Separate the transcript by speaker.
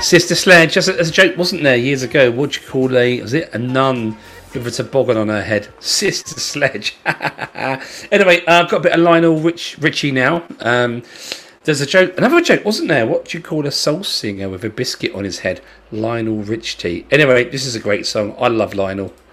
Speaker 1: Sister Sledge, as a joke, wasn't there years ago? What'd you call a nun with a toboggan on her head? Sister Sledge. Anyway, I've got a bit of Lionel Richie now. There's another joke, wasn't there? What do you call a soul singer with a biscuit on his head? Lionel Richie. Anyway, this is a great song. I love Lionel.